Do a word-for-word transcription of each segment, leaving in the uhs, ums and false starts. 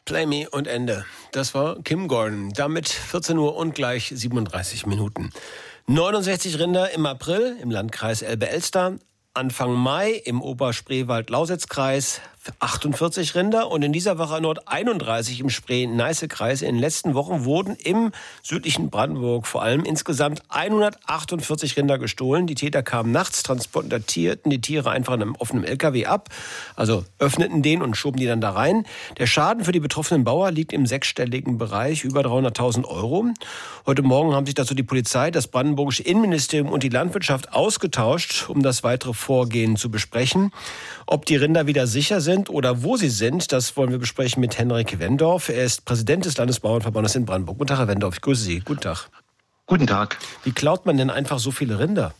Play Me und Ende. Das war Kim Gordon. Damit vierzehn Uhr und gleich siebenunddreißig Minuten. neunundsechzig Rinder im April im Landkreis Elbe-Elster. Anfang Mai im Oberspreewald-Lausitz-Kreis achtundvierzig Rinder und in dieser Woche erneut einunddreißig im Spree-Neiße-Kreis. In den letzten Wochen wurden im südlichen Brandenburg vor allem insgesamt hundertachtundvierzig Rinder gestohlen. Die Täter kamen nachts, transportierten die Tiere einfach in einem offenen L K W ab, also öffneten den und schoben die dann da rein. Der Schaden für die betroffenen Bauern liegt im sechsstelligen Bereich, über dreihunderttausend Euro. Heute Morgen haben sich dazu die Polizei, das brandenburgische Innenministerium und die Landwirtschaft ausgetauscht, um das weitere Vorgehen zu besprechen. Ob die Rinder wieder sicher sind oder wo sie sind, das wollen wir besprechen mit Henrik Wendorf. Er ist Präsident des Landesbauernverbandes in Brandenburg. Guten Tag, Herr Wendorf, ich grüße Sie. Guten Tag. Guten Tag. Wie klaut man denn einfach so viele Rinder?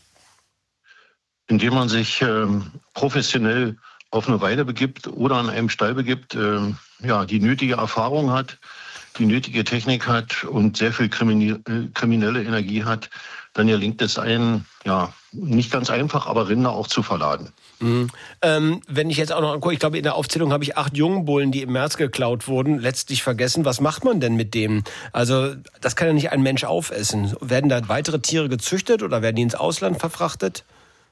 Indem man sich ähm, professionell auf eine Weide begibt oder an einem Stall begibt, ähm, ja, die nötige Erfahrung hat, die nötige Technik hat und sehr viel kriminelle, kriminelle Energie hat, dann gelingt es einem, ja, nicht ganz einfach, aber Rinder auch zu verladen. Mhm. Ähm, wenn ich jetzt auch noch angucke, ich glaube, in der Aufzählung habe ich acht Jungbullen, die im März geklaut wurden, letztlich vergessen. Was macht man denn mit dem? Also das kann ja nicht ein Mensch aufessen. Werden da weitere Tiere gezüchtet oder werden die ins Ausland verfrachtet?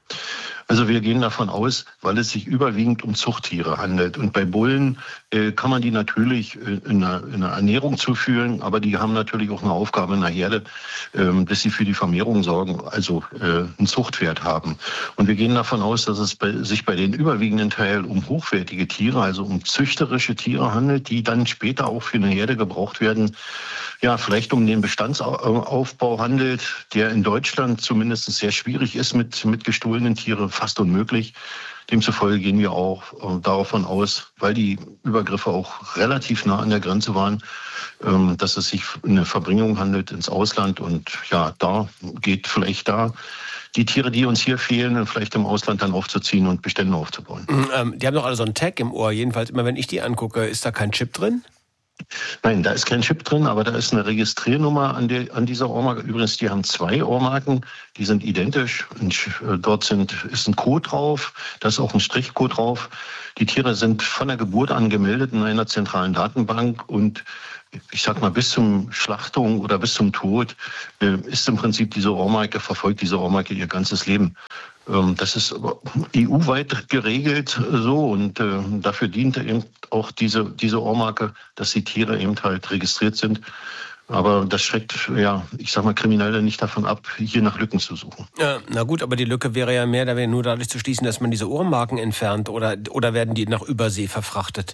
Also wir gehen davon aus, weil es sich überwiegend um Zuchttiere handelt. Und bei Bullen äh, kann man die natürlich äh, in, einer, in einer Ernährung zuführen, aber die haben natürlich auch eine Aufgabe in der Herde, äh, dass sie für die Vermehrung sorgen, also äh, einen Zuchtwert haben. Und wir gehen davon aus, dass es bei, sich bei den überwiegenden Teil um hochwertige Tiere, also um züchterische Tiere handelt, die dann später auch für eine Herde gebraucht werden. Ja, vielleicht um den Bestandsaufbau handelt, der in Deutschland zumindest sehr schwierig ist mit, mit gestohlenen Tieren, fast unmöglich. Demzufolge gehen wir auch äh, davon aus, weil die Übergriffe auch relativ nah an der Grenze waren, ähm, dass es sich um eine Verbringung handelt ins Ausland. Und ja, da geht vielleicht da die Tiere, die uns hier fehlen, vielleicht im Ausland dann aufzuziehen und Bestände aufzubauen. Ähm, die haben doch alle so einen Tag im Ohr. Jedenfalls immer, wenn ich die angucke, ist da kein Chip drin? Nein, da ist kein Chip drin, aber da ist eine Registriernummer an, der, an dieser Ohrmarke. Übrigens, die haben zwei Ohrmarken, die sind identisch. Und dort sind, ist ein Code drauf, da ist auch ein Strichcode drauf. Die Tiere sind von der Geburt an gemeldet in einer zentralen Datenbank und ich sag mal, bis zum Schlachtung oder bis zum Tod äh, ist im Prinzip diese Ohrmarke, verfolgt diese Ohrmarke ihr ganzes Leben. Ähm, das ist E U-weit geregelt so und äh, dafür dient eben auch diese, diese Ohrmarke, dass die Tiere eben halt registriert sind. Aber das schreckt, ja, ich sag mal, Kriminelle nicht davon ab, hier nach Lücken zu suchen. Ja, na gut, aber die Lücke wäre ja mehr, da wäre nur dadurch zu schließen, dass man diese Ohrmarken entfernt oder, oder werden die nach Übersee verfrachtet?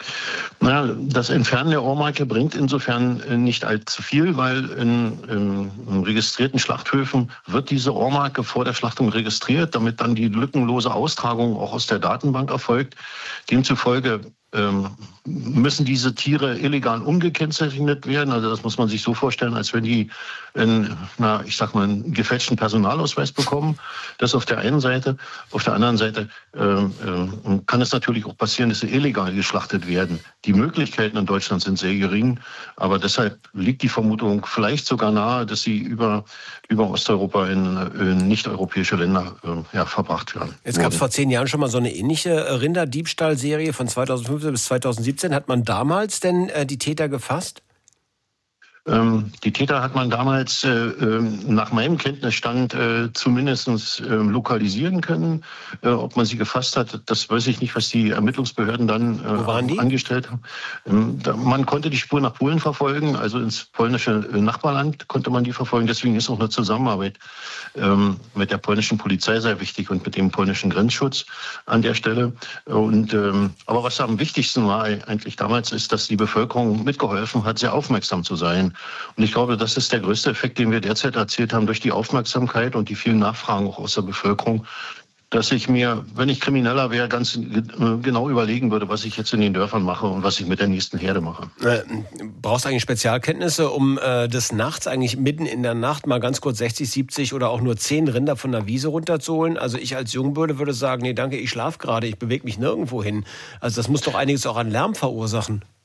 Naja, das Entfernen der Ohrmarke bringt insofern nicht allzu viel, weil in, in, in registrierten Schlachthöfen wird diese Ohrmarke vor der Schlachtung registriert, damit dann die lückenlose Austragung auch aus der Datenbank erfolgt. Demzufolge ähm, müssen diese Tiere illegal umgekennzeichnet werden. Also das muss man sich so vorstellen, als wenn die in, na, ich sag mal, einen gefälschten Personalausweis bekommen. Das auf der einen Seite. Auf der anderen Seite ähm, äh, kann es natürlich auch passieren, dass sie illegal geschlachtet werden. Die Möglichkeiten in Deutschland sind sehr gering, aber deshalb liegt die Vermutung vielleicht sogar nahe, dass sie über, über Osteuropa in, in nicht-europäische Länder äh, ja, verbracht werden. Jetzt gab es vor zehn Jahren schon mal so eine ähnliche Rinderdiebstahlserie von zweitausendfünfzehn bis zweitausendsiebzehn. Hat man damals denn äh, die Täter gefasst? Ähm, die Täter hat man damals äh, äh, nach meinem Kenntnisstand äh, zumindest äh, lokalisieren können. Äh, ob man sie gefasst hat, das weiß ich nicht, was die Ermittlungsbehörden dann äh, Wo waren die? angestellt haben. Ähm, da, man konnte die Spur nach Polen verfolgen, also ins polnische äh, Nachbarland konnte man die verfolgen. Deswegen ist auch eine Zusammenarbeit ähm, mit der polnischen Polizei sehr wichtig und mit dem polnischen Grenzschutz an der Stelle. Und, ähm, aber was am wichtigsten war eigentlich damals, ist, dass die Bevölkerung mitgeholfen hat, sehr aufmerksam zu sein. Und ich glaube, das ist der größte Effekt, den wir derzeit erzielt haben, durch die Aufmerksamkeit und die vielen Nachfragen auch aus der Bevölkerung, dass ich mir, wenn ich Krimineller wäre, ganz genau überlegen würde, was ich jetzt in den Dörfern mache und was ich mit der nächsten Herde mache. Äh, brauchst du eigentlich Spezialkenntnisse, um äh, des Nachts, eigentlich mitten in der Nacht, mal ganz kurz sechzig, siebzig oder auch nur zehn Rinder von der Wiese runterzuholen? Also ich als Jungbürde würde sagen, nee, danke, ich schlafe gerade, ich bewege mich nirgendwo hin. Also das muss doch einiges auch an Lärm verursachen.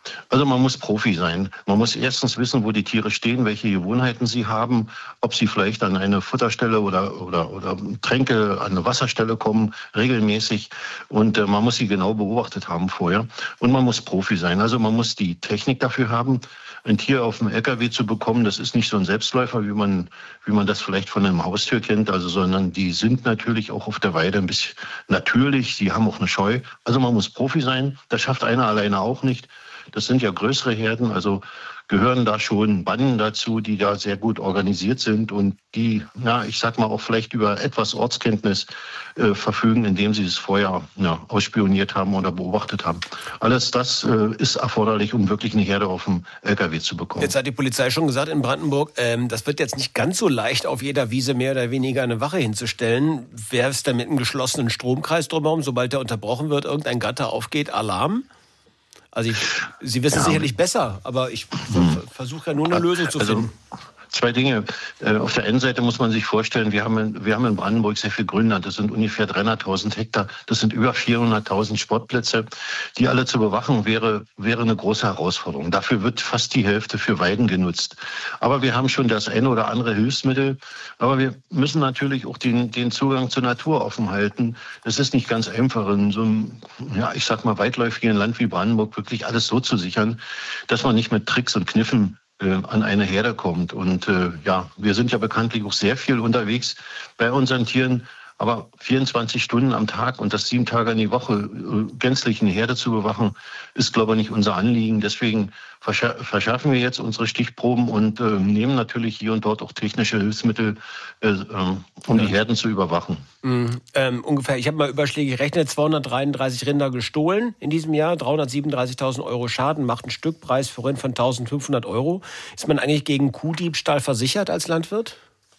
Also man muss Profi sein. Man muss erstens wissen, wo die Tiere stehen, welche Gewohnheiten sie haben, ob sie vielleicht an eine Futterstelle oder, oder, oder Tränke, an eine Wasserstelle kommen, regelmäßig. Und äh, man muss sie genau beobachtet haben vorher. Und man muss Profi sein. Also man muss die Technik dafür haben, ein Tier auf dem L K W zu bekommen. Das ist nicht so ein Selbstläufer, wie man, wie man das vielleicht von einem Haustür kennt, also, sondern die sind natürlich auch auf der Weide ein bisschen natürlich. Sie haben auch eine Scheu. Also man muss Profi sein. Das schafft einer alleine auch nicht. Das sind ja größere Herden, also gehören da schon Banden dazu, die da sehr gut organisiert sind und die, ja, ich sag mal, auch vielleicht über etwas Ortskenntnis äh, verfügen, indem sie es vorher ja, ausspioniert haben oder beobachtet haben. Alles das äh, ist erforderlich, um wirklich eine Herde auf dem L K W zu bekommen. Jetzt hat die Polizei schon gesagt in Brandenburg, ähm, das wird jetzt nicht ganz so leicht, auf jeder Wiese mehr oder weniger eine Wache hinzustellen. Wäre es dann mit einem geschlossenen Stromkreis drumherum, sobald der unterbrochen wird, irgendein Gatter aufgeht, Alarm? Also ich, Sie wissen es ja sicherlich besser, aber ich hm. versuche ja nur eine Lösung zu finden. Also zwei Dinge. Auf der einen Seite muss man sich vorstellen, wir haben in, wir haben in Brandenburg sehr viel Grünland. Das sind ungefähr dreihunderttausend Hektar. Das sind über vierhunderttausend Sportplätze. Die alle zu bewachen, wäre, wäre eine große Herausforderung. Dafür wird fast die Hälfte für Weiden genutzt. Aber wir haben schon das eine oder andere Hilfsmittel. Aber wir müssen natürlich auch den, den Zugang zur Natur offen halten. Es ist nicht ganz einfach, in so einem, ja, ich sag mal, weitläufigen Land wie Brandenburg wirklich alles so zu sichern, dass man nicht mit Tricks und Kniffen an eine Herde kommt. Und äh, ja, wir sind ja bekanntlich auch sehr viel unterwegs bei unseren Tieren, aber vierundzwanzig Stunden am Tag und das sieben Tage in die Woche äh, gänzlich eine Herde zu bewachen, ist, glaube ich, nicht unser Anliegen. Deswegen verscha- verschaffen wir jetzt unsere Stichproben und äh, nehmen natürlich hier und dort auch technische Hilfsmittel, äh, äh, um ja. die Herden zu überwachen. Mhm. Ähm, ungefähr, ich habe mal Überschläge gerechnet, zweihundertdreiunddreißig Rinder gestohlen in diesem Jahr, dreihundertsiebenunddreißigtausend Euro Schaden, macht einen Stückpreis für Rind von eintausendfünfhundert Euro. Ist man eigentlich gegen Kuhdiebstahl versichert als Landwirt?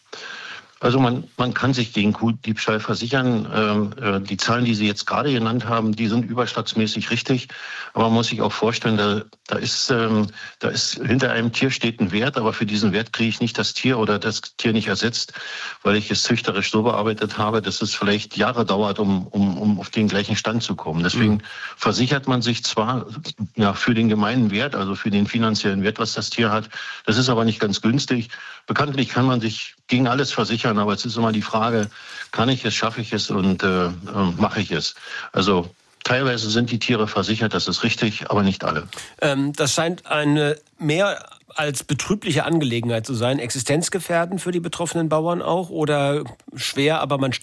Also man, man kann sich gegen Kuhdiebstahl versichern. Ähm, äh, die Zahlen, die Sie jetzt gerade genannt haben, die sind überschlagsmäßig richtig. Aber man muss sich auch vorstellen, da, da, ist, ähm, da ist hinter einem Tier steht ein Wert, aber für diesen Wert kriege ich nicht das Tier oder das Tier nicht ersetzt, weil ich es züchterisch so bearbeitet habe, dass es vielleicht Jahre dauert, um, um, um auf den gleichen Stand zu kommen. Deswegen mhm. versichert man sich zwar ja, für den gemeinen Wert, also für den finanziellen Wert, was das Tier hat. Das ist aber nicht ganz günstig. Bekanntlich kann man sich gegen alles versichern, aber es ist immer die Frage, kann ich es, schaffe ich es und äh, äh, mache ich es? Also teilweise sind die Tiere versichert, das ist richtig, aber nicht alle. Ähm, das scheint eine mehr als betrübliche Angelegenheit zu sein. Existenzgefährdend für die betroffenen Bauern auch oder schwer, aber man